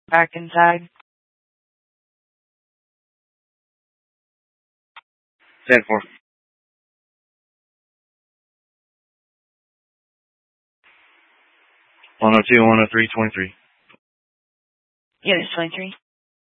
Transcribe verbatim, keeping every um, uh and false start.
Back inside. ten four. one oh two, one oh three, twenty-three. Unit twenty-three.